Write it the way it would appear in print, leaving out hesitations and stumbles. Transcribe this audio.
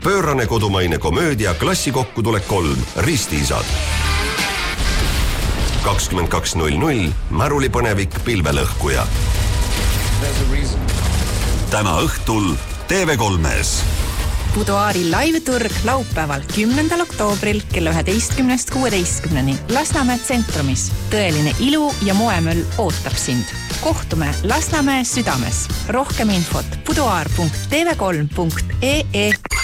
Pöörane kodumaine komöödia Klassikokkutulek 3, Ristiisad. 22.00 Märulipõnevik Pilvelõhkuja. Täna õhtul TV3-s. Buduaari live-turg laupäeval 10. oktoobril kella 11.16 Lasnamäe tsentrumis. Tõeline ilu ja moemöll ootab sind. Kohtume Lasnamäe südames. Rohkem infot buduaar.tv3.ee